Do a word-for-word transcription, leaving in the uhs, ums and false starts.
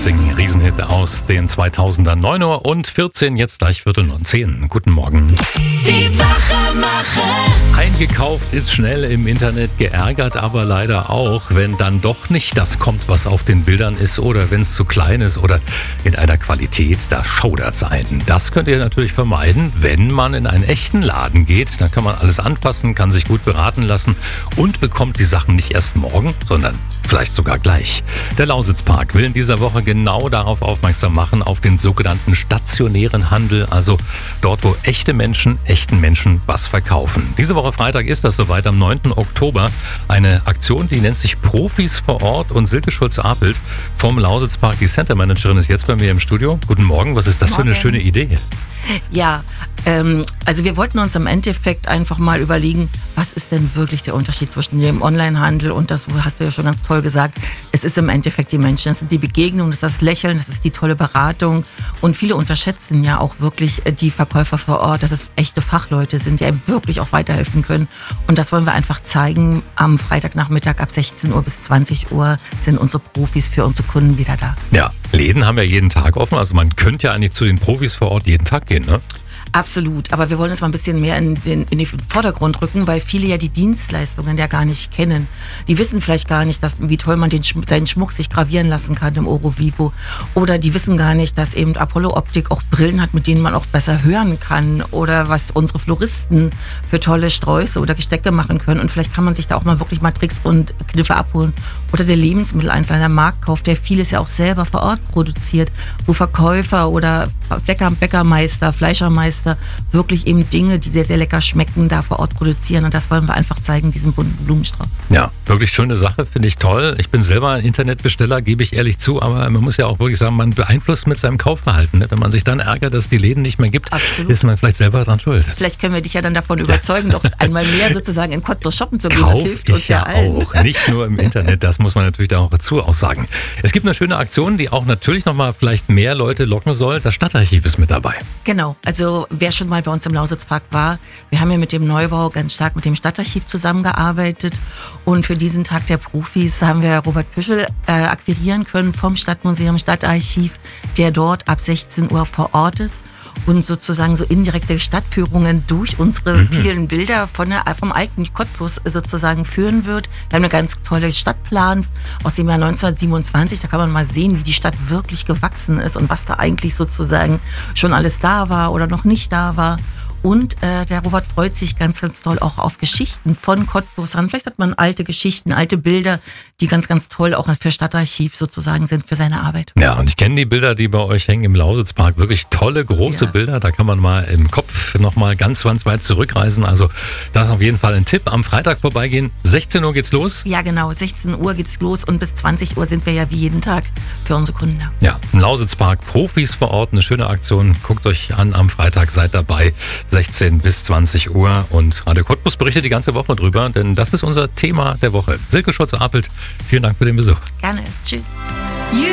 Sing, Riesenhit aus den zweitausendern. neun Uhr und vierzehn, jetzt gleich Viertel und zehn. Guten Morgen. Die Wachemacher. Eingekauft ist schnell im Internet, geärgert aber leider auch, wenn dann doch nicht das kommt, was auf den Bildern ist, oder wenn es zu klein ist oder in einer Qualität, da schaudert's einen. Das könnt ihr natürlich vermeiden, wenn man in einen echten Laden geht. Dann kann man alles anfassen, kann sich gut beraten lassen und bekommt die Sachen nicht erst morgen, sondern vielleicht sogar gleich. Der Lausitzpark will in dieser Woche genau darauf aufmerksam machen, auf den sogenannten stationären Handel, also dort, wo echte Menschen, echten Menschen was verkaufen. Diese Woche Freitag ist das soweit, am neunten Oktober, eine Aktion, die nennt sich Profis vor Ort, und Silke Schulz-Apelt vom Lausitzpark, die Center Managerin, ist jetzt bei mir im Studio. Guten Morgen, was ist das Morgen. für eine schöne Idee? Ja, ähm, also wir wollten uns im Endeffekt einfach mal überlegen, was ist denn wirklich der Unterschied zwischen dem Onlinehandel und das, hast du ja schon ganz toll gesagt, es ist im Endeffekt die Menschen, es sind die Begegnungen, es ist das Lächeln, es ist die tolle Beratung, und viele unterschätzen ja auch wirklich die Verkäufer vor Ort, dass es echte Fachleute sind, die einem wirklich auch weiterhelfen können, und das wollen wir einfach zeigen. Am Freitagnachmittag ab sechzehn Uhr bis zwanzig Uhr sind unsere Profis für unsere Kunden wieder da. Ja, Läden haben ja jeden Tag offen, also man könnte ja eigentlich zu den Profis vor Ort jeden Tag gehen, ne? Absolut, aber wir wollen es mal ein bisschen mehr in den, in den Vordergrund rücken, weil viele ja die Dienstleistungen ja gar nicht kennen. Die wissen vielleicht gar nicht, dass, wie toll man den, seinen Schmuck sich gravieren lassen kann im Oro Vivo. Oder die wissen gar nicht, dass eben Apollo Optik auch Brillen hat, mit denen man auch besser hören kann. Oder was unsere Floristen für tolle Sträuße oder Gestecke machen können. Und vielleicht kann man sich da auch mal wirklich mal Tricks und Kniffe abholen. Oder der Lebensmitteleinzelhandel Marktkauf, der vieles ja auch selber vor Ort produziert, wo Verkäufer oder Bäcker, Bäckermeister, Fleischermeister wirklich eben Dinge, die sehr, sehr lecker schmecken, da vor Ort produzieren. Und das wollen wir einfach zeigen, diesen bunten Blumenstrauß. Ja, wirklich schöne Sache, finde ich toll. Ich bin selber ein Internetbesteller, gebe ich ehrlich zu, aber man muss ja auch wirklich sagen, man beeinflusst mit seinem Kaufverhalten. Ne? Wenn man sich dann ärgert, dass es die Läden nicht mehr gibt, Absolut. ist man vielleicht selber dran schuld. Vielleicht können wir dich ja dann davon überzeugen, doch einmal mehr sozusagen in Cottbus shoppen zu gehen. Kauf Das hilft uns ich ja ja allen. auch, nicht nur im Internet, das muss man natürlich da auch dazu auch sagen. Es gibt eine schöne Aktion, die auch natürlich nochmal vielleicht mehr Leute locken soll. Das Stadtarchiv ist mit dabei. Genau, also wer schon mal bei uns im Lausitzpark war, wir haben ja mit dem Neubau ganz stark mit dem Stadtarchiv zusammengearbeitet, und für diesen Tag der Profis haben wir Robert Püschel äh, akquirieren können vom Stadtmuseum Stadtarchiv, der dort ab sechzehn Uhr vor Ort ist und sozusagen so indirekte Stadtführungen durch unsere mhm. vielen Bilder von der, vom alten Cottbus sozusagen führen wird. Wir haben eine ganz tolle Stadtplan aus dem Jahr neunzehnhundertsiebenundzwanzig. Da kann man mal sehen, wie die Stadt wirklich gewachsen ist und was da eigentlich sozusagen schon alles da war oder noch nicht da war. Und äh, der Robert freut sich ganz, ganz toll auch auf Geschichten von Cottbus an. Vielleicht hat man alte Geschichten, alte Bilder, die ganz, ganz toll auch für Stadtarchiv sozusagen sind für seine Arbeit. Ja, und ich kenne die Bilder, die bei euch hängen im Lausitzpark. Wirklich tolle, große ja. Bilder. Da kann man mal im Kopf nochmal ganz, ganz weit zurückreisen. Also das ist auf jeden Fall ein Tipp. Am Freitag vorbeigehen. sechzehn Uhr geht's los. Ja, genau. sechzehn Uhr geht's los, und bis zwanzig Uhr sind wir ja wie jeden Tag für unsere Kunden da. Ja, im Lausitzpark, Profis vor Ort. Eine schöne Aktion. Guckt euch an am Freitag. Seid dabei. sechzehn bis zwanzig Uhr, und Radio Cottbus berichtet die ganze Woche drüber, denn das ist unser Thema der Woche. Silke Schulz-Apelt, vielen Dank für den Besuch. Gerne. Tschüss.